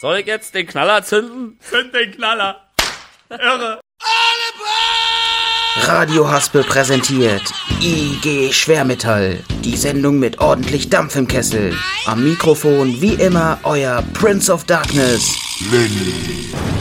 Soll ich jetzt den Knaller zünden? Zünd den Knaller. Irre. Radio Haspel präsentiert IG Schwermetall. Die Sendung mit ordentlich Dampf im Kessel. Am Mikrofon wie immer euer Prince of Darkness, Lenny.